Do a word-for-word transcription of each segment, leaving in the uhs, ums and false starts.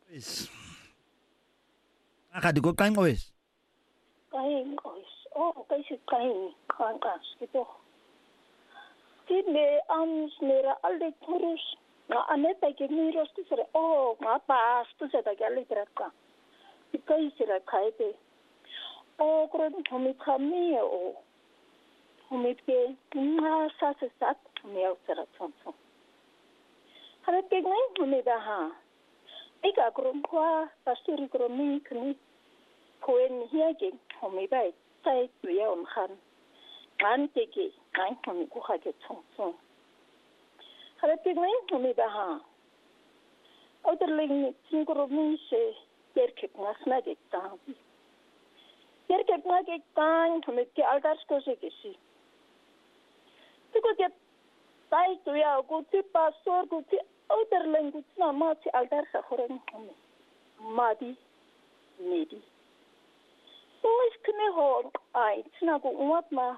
Yes. Akadi ko kain wes. Kain wes. Oh, kasi kain kan kas gitu. Tine am snera alde turus. Na aneta ke miros tu sere. Oh, nga pas tu se ta gali traka. Kai sira kaite. Oh, kron humi kami o. Humi ke nga sa sa sat humi au sira tsonso. Hara ke ngai humi da ha. Ika kron kwa pasuri kron mi kni. Koen hiage humi bai sai tu ya on khan. Ngan ke ke ngai humi ku ha ke tsonso. Hara ke ngai humi da ha. Ouderling tin kron mi se Kerkep ngasna gektan. Kerkep nga gektan, met ke aldars ko se kesi. Tuko ke tai tu ya ko ti pastor ko ti ouderling ko na ma ti aldars sa khoren home. Madi nedi. Ois kne ho ai tsna ko umat ma.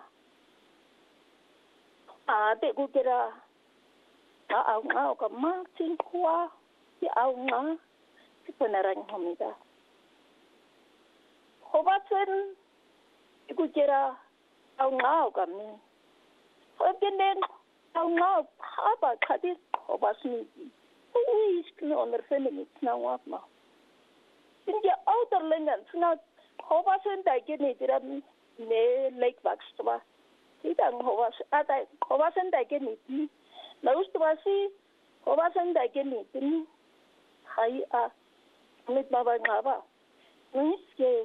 A de ko kera a au nga ko ma tin kwa ti au nga Penarang homida. Hobatsen ikutera au ngau kami. Hobenen au ngau haba kadi hobasni. Uis kno ondervinding na watma. Inge ouderlingen sna hobasen dagene dira ne lake bakstwa. Tidang hobas ata hobasen dagene ti. Laustwasi hobasen dagene ti. Hai a Mit baba ngaba. Niske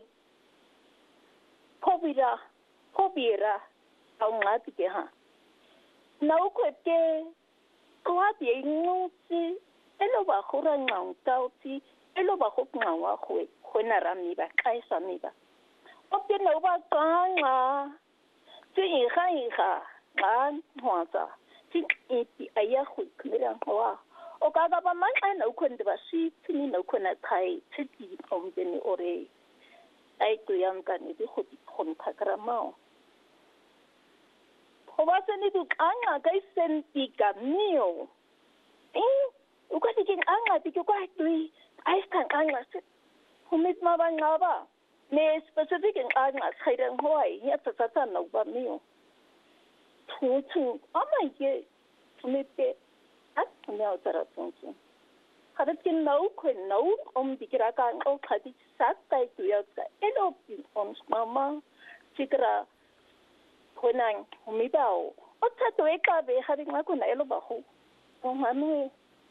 Kobira Kobira au ngati ke ha. Nau ko ke kwati ngusi elo ba khura ngau tauti elo ba khop ngau wa khwe khona rami ba kaisa mi ba. O ke no ba kanga. Ti i kha i kha kan hwasa. Ti i aya khwe kmira wa. O kaga ba man ai no kwende ba si tini no kwena kai titi om deni ore ai tu yam kan ni ho khon khakra mao ho ba se ni tu anga kai sen ti ka mio eh u ka ti kin anga ti ko ai tu ai kan anga se ho mit ma ba nga ba ne specific anga khairan hoi ya ta ta no ba mio tu tu ama ye mit ke at now tara tsonso hadat kin nau khwen nau om dikira ka o khadi sat tai tu ya ka elo pin on mama chikra khonang humidao o tsa to eka be hari ma ko na elo ba ho o hanu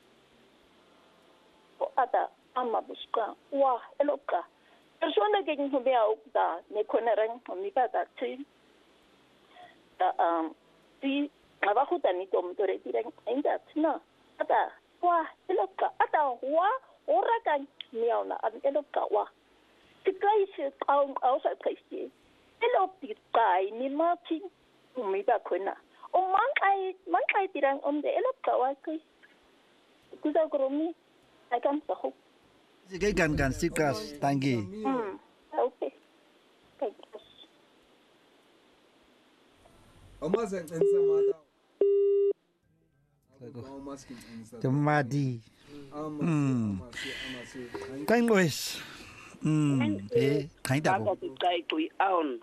o ata amma buska wa elo ka persona ke kin humia o da ne khonarang humida da chi da um ti abajo tanito motore tiran ainda tsna ata wa eloka ata wa ora kan miauna an eloka wa tikai se au au sa kaisi elopti kai ni mati umida kona o mankai mankai tiran omde eloka wa kai kuza gromi akan sahu Sige gan gan sikas tangi. Hmm okay kai Amazen ensamada Temadi. Hmm. Kain wes. Hmm. Eh, kain da ko. Kai kui aun.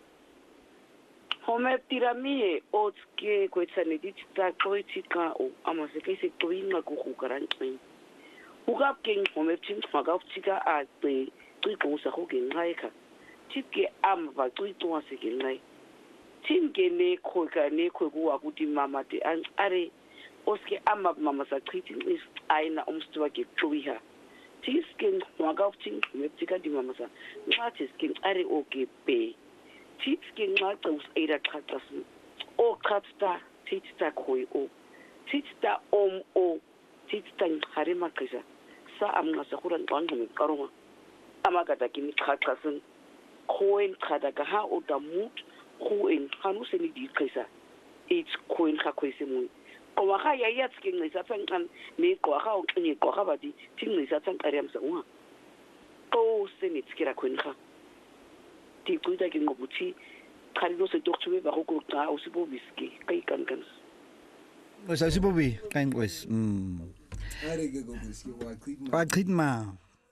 Home tirami o tske ko tsani dit ta ko tika o amase ke se to inga ko ku karan tsi. Uga king home tin maga tika a te tui ko sa ko ke ngai ka. Tike am va tui to ase ke ngai. Tin ke ne ko ka ne ko ku wa ku ti mama te an are oske ama mama sa treating is aina umstuwa ke tuiha tis ken waga tin me tika di mama sa ngatis ken are oke pe tis ken ngata us era khatas o khatsta titsta khoi o titsta om o titsta harima kisa sa amna sa khuran bang me karoma ama kata kin khatkasun khoen khada ka ha o da mut khoen hanu se ni di kisa it's khoen kha khoise mun o wa ga ya ya tsking ne sa tsang ne ko ga o ni ko ga ba di ting ne sa tsang ariam sa wa ko se ni tskira khwenga ti kuita ke ngobuthi khali se dokthube ba go ko ka o se bo biski kai kan kan o sa se bo bi kain wes mm are ke go biski wa klip pa klip ma